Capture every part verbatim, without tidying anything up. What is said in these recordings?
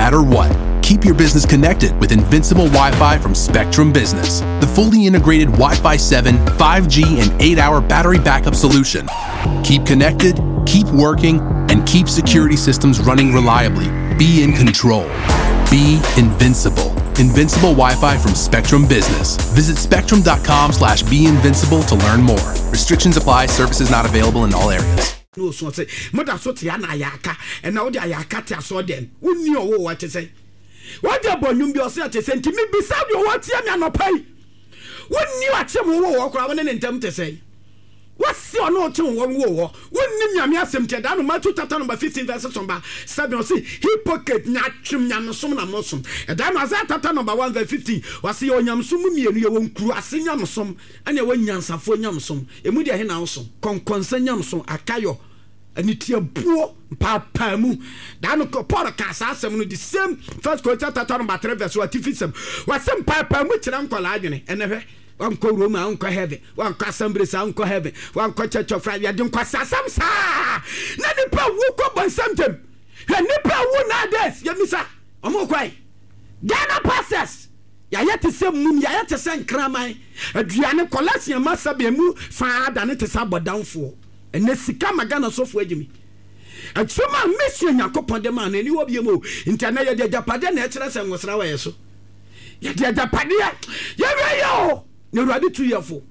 matter what. Keep your business connected with Invincible Wi-Fi from Spectrum Business, the fully integrated Wi-Fi seven, five G, and eight hour battery backup solution. Keep connected, keep working, and keep security systems running reliably. Be in control. Be invincible. Invincible Wi-Fi from Spectrum Business. Visit spectrum.com slash be invincible to learn more. Restrictions apply. Services not available in all areas. No, so say, Mother Sotiana Ayaka, and now the Ayaka saw them. Who knew what to say? What the bonum be yourself to send to me beside you? What's your no pay? What knew at some walk around and attempt to say? What's your no to one war? Wouldn't you have some down on my two tata number fifteen verses on by seven or six? He pocket not trim yamasum and musum. And then as that tata number one verse fifteen was your yamsumi and your own crew as in yamasum and your one yansa for yamsum. A media hen also con concern yamsum a kayo. And it's your poor papa mu. Dano podcast asem no the same first quarter tata number three verse what if it's some was some papa mu chiran kwalagene and never one call Roma, Uncle Heaven, one Cassambris, Uncle Heaven, one Church of Friday, don't cross some sa. Nanipa woke up on something. Her nipper would not this, Yamisa. I'm okay. Ghana passes. Yaya to say moon, Yaya to send Kramai, a Diana Colasia must be a move far than it is about downfall. And let's come Magana software, Jimmy. And so my mission, Yakopa the man, and you will be moved. Internet, the Japan, and was away so. Yet the Japadia, Yayo. You ready two year four.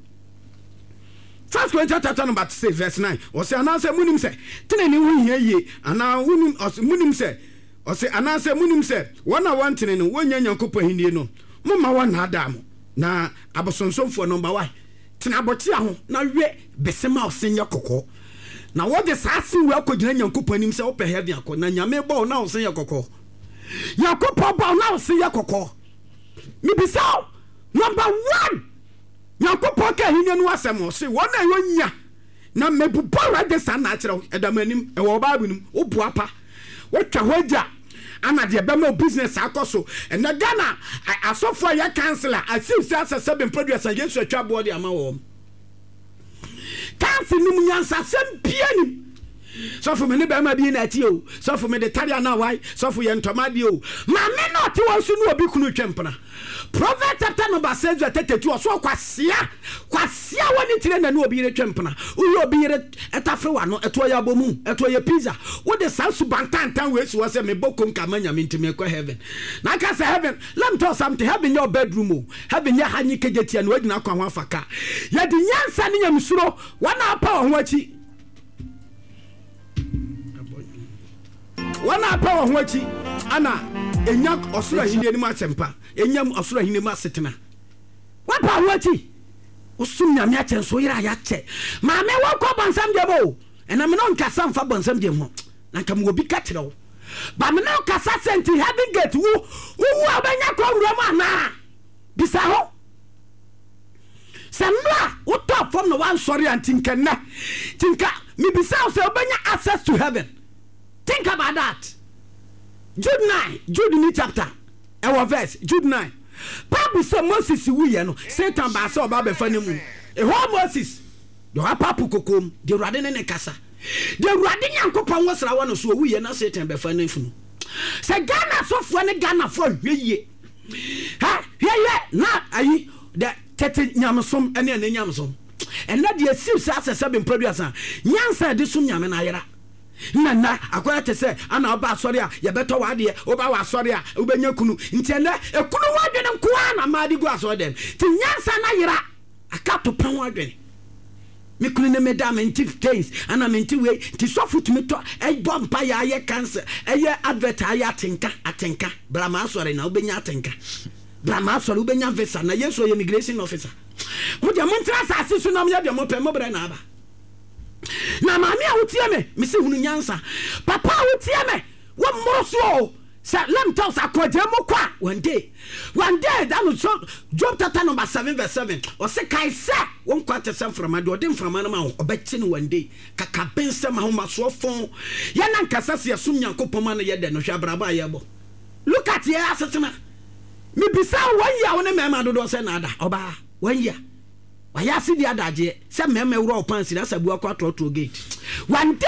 First quarter chapter number six verse nine. Or say announce munim say. Tene ni wi here ye. Ana munim or munim say. Or say announce munim say. One na one tene no wonya nyankopɔ hindie no. Mama one adam. Na abosonsomfo number one. Tene aboti aho na we besema osenya kokɔ. Na what the sase we akɔgyina nyankopɔ nim say opɛ heaven akɔ. Na nyame bɔ na osenya kokɔ. Nyankopɔ bɔ na osenya kokɔ. Mi bisa number one. Nyankopɔ ka hinya no asɛm se wɔn na yonya na mebupa rade san na akyerɛw edamanim e wɔ baabu nim obuapa wotwa hoja ana de bɛma business akɔso na Ghana asɔfo ya councilor asiw sasa seven producer Yesu atwa board ama wɔ council nim nyansa sɛm pianim sɔfo me ne bɛma bi na ati o sɔfo me de tare na wai sɔfo ye ntoma di o ma me na ɔte wɔ so no obi kunu twempena Proverbs chapter number six verse thirty-two so kwasia kwasia woni tire na no obi yire twempena wo obi yire etafre wa no eto ya bomu eto ya pizza wo de sansu bantantan we si wo se me bokom ka manya me ntime kwa heaven na ka say heaven let me tell you something heaven your bedroom o heaven ya hanyi kejetia no adina kwa ho afaka ya de nyansa ne nyamsuro wana apa ho achi wana apa ho achi ana enya osoro hinde ni ma sempa enyam osoro hinde ma setena wapa wachi osum nyame ache so yira ya che ma me wako bansam de bo ena me no nkasa mfa bansam de ho na nka mo obi ka kire wo ba me no kasa senti heaven gate wo wo abanya ko wura ma na bisa ho samra wo top from no one sorry antinka na tinka me bisa so obanya access to heaven. Think about that. Jude nine, Jude in chapter. Our verse, Jude nine. Bible say Moses we no. Satan ba say oba be fani mu. E ho Moses. Do papu kokom, de rade ne ne kasa. De rade nyankopon wo sra wo no so we na Satan be fani funu. Say Ghana so fo ne Ghana fo hweye. Ha, hweye na ayi de tete nyamsom ene ene nyamsom. And na de asiw sa asese be produce an. Nyansa de sum nyame na yera. Nana akwara te se ana oba asori a ye beto wade oba wa asori a obenya kunu ntele ekunu wadwene nkoa na madi gu asori dem ti nyansa na yira akato pan wadwene me kunu ne meda menti things ana menti we ti sofu tumi to e bompa ya ye cancer e ye advert ya atenka atenka brama asori na obenya atenka brama asori obenya visa na yeso immigration officer mo de mo ntra asase so na mo de mo pe mo bre na aba na mami a wotie me me se hunu nyansa papa a wotie me wo mmoroso sa lem tell sa kodemo kwa one day one day that was Job chapter number seven verse seven o se kai sa won kwa te sem from ade odin from na ma obekye no one day kaka bense ma ho maso fon ya na nkasa se yasum nyankopon ma no ye de no hwa braba ye bo look at here asetena me bisa one year won me ma dodo se na ada oba one year waya si di adaje se meme wura opansi na sabu akwa to to gate one day